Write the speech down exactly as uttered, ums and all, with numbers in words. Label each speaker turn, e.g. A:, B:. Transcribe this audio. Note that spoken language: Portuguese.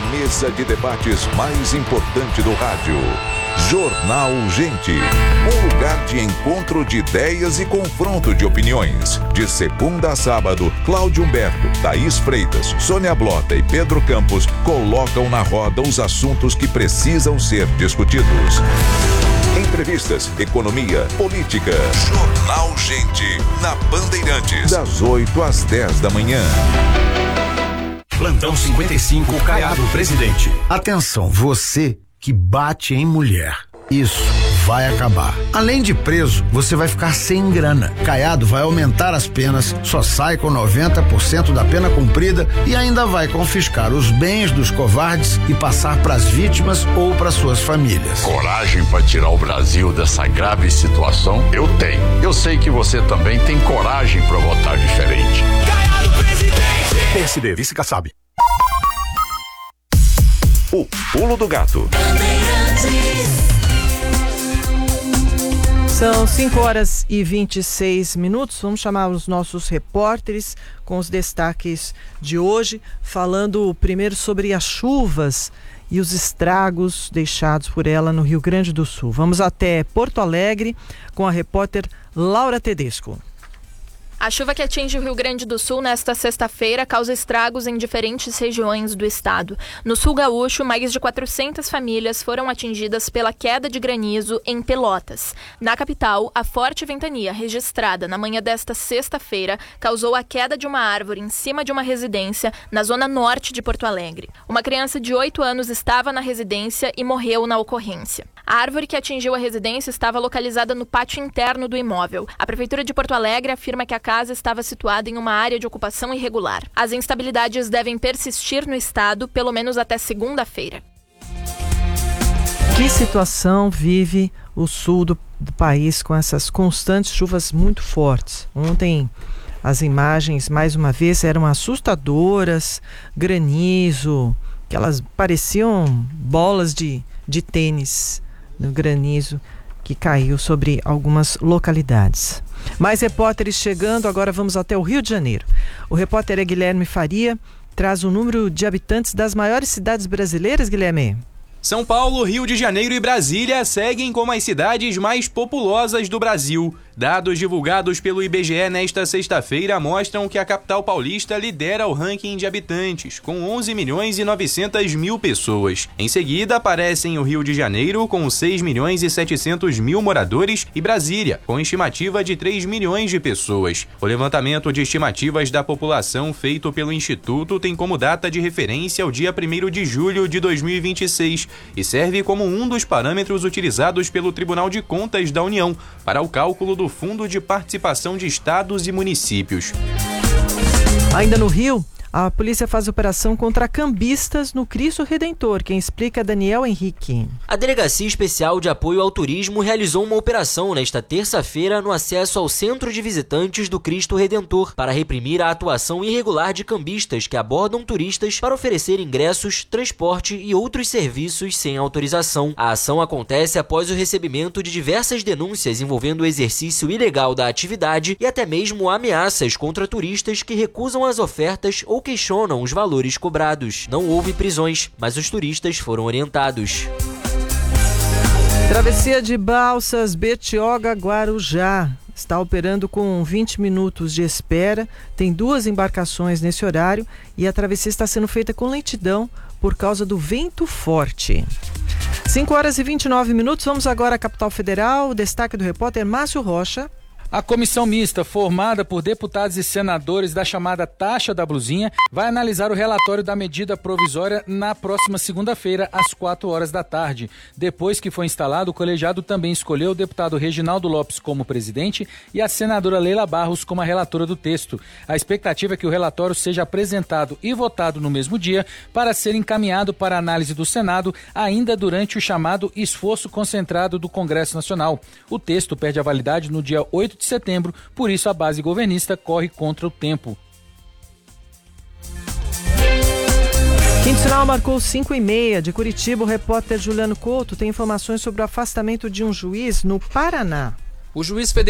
A: mesa de debates mais importante do rádio. Jornal Gente. Um lugar de encontro de ideias e confronto de opiniões. De segunda a sábado, Cláudio Humberto, Thaís Freitas, Sônia Blota e Pedro Campos colocam na roda os assuntos que precisam ser discutidos. Entrevistas, economia, política. Jornal Gente, na Bandeirantes. Das oito às dez da manhã.
B: Plantão cinquenta e cinco, Caiado, presidente.
C: Atenção, você que bate em mulher. Isso vai acabar. Além de preso, você vai ficar sem grana. Caiado vai aumentar as penas, só sai com noventa por cento da pena cumprida e ainda vai confiscar os bens dos covardes e passar para as vítimas ou para suas famílias.
D: Coragem para tirar o Brasil dessa grave situação? Eu tenho. Eu sei que você também tem coragem para votar diferente.
B: Caiado, presidente! P S D, vice-Kassab.
A: O Pulo do Gato.
E: São cinco horas e vinte e seis minutos. Vamos chamar os nossos repórteres com os destaques de hoje, falando primeiro sobre as chuvas e os estragos deixados por ela no Rio Grande do Sul. Vamos até Porto Alegre com a repórter Laura Tedesco.
F: A chuva que atinge o Rio Grande do Sul nesta sexta-feira causa estragos em diferentes regiões do estado. No sul gaúcho, mais de quatrocentas famílias foram atingidas pela queda de granizo em Pelotas. Na capital, a forte ventania registrada na manhã desta sexta-feira causou a queda de uma árvore em cima de uma residência na zona norte de Porto Alegre. Uma criança de oito anos estava na residência e morreu na ocorrência. A árvore que atingiu a residência estava localizada no pátio interno do imóvel. A Prefeitura de Porto Alegre afirma que a casa estava situada em uma área de ocupação irregular. As instabilidades devem persistir no estado pelo menos até segunda-feira.
E: Que situação vive o sul do, do país com essas constantes chuvas muito fortes? Ontem as imagens, mais uma vez, eram assustadoras, granizo, que elas pareciam bolas de, de tênis no granizo que caiu sobre algumas localidades. Mais repórteres chegando, agora vamos até o Rio de Janeiro. O repórter é Guilherme Faria, traz o número de habitantes das maiores cidades brasileiras, Guilherme.
G: São Paulo, Rio de Janeiro e Brasília seguem como as cidades mais populosas do Brasil. Dados divulgados pelo I B G E nesta sexta-feira mostram que a capital paulista lidera o ranking de habitantes, com onze milhões e novecentas mil pessoas. Em seguida, aparecem o Rio de Janeiro, com seis milhões e setecentos mil moradores, e Brasília, com estimativa de três milhões de pessoas. O levantamento de estimativas da população feito pelo Instituto tem como data de referência o dia primeiro de julho de dois mil e vinte e seis e serve como um dos parâmetros utilizados pelo Tribunal de Contas da União para o cálculo do Fundo de Participação de Estados e Municípios.
E: Ainda no Rio, a polícia faz operação contra cambistas no Cristo Redentor. Quem explica é Daniel Henrique.
H: A Delegacia Especial de Apoio ao Turismo realizou uma operação nesta terça-feira no acesso ao Centro de Visitantes do Cristo Redentor para reprimir a atuação irregular de cambistas que abordam turistas para oferecer ingressos, transporte e outros serviços sem autorização. A ação acontece após o recebimento de diversas denúncias envolvendo o exercício ilegal da atividade e até mesmo ameaças contra turistas que recusam as ofertas ou questionam os valores cobrados. Não houve prisões, mas os turistas foram orientados.
E: Travessia de Balsas, Betioga, Guarujá. Está operando com vinte minutos de espera. Tem duas embarcações nesse horário e a travessia está sendo feita com lentidão por causa do vento forte. cinco horas e vinte e nove minutos. Vamos agora à capital federal. O destaque do repórter Márcio Rocha.
I: A comissão mista, formada por deputados e senadores da chamada taxa da blusinha, vai analisar o relatório da medida provisória na próxima segunda-feira, às quatro horas da tarde. Depois que foi instalado, o colegiado também escolheu o deputado Reginaldo Lopes como presidente e a senadora Leila Barros como a relatora do texto. A expectativa é que o relatório seja apresentado e votado no mesmo dia para ser encaminhado para análise do Senado ainda durante o chamado esforço concentrado do Congresso Nacional. O texto perde a validade no dia oito de setembro, por isso a base governista corre contra o tempo.
E: Quinto sinal marcou cinco e meia. De Curitiba, o repórter Juliano Couto tem informações sobre o afastamento de um juiz no Paraná.
J: O juiz federal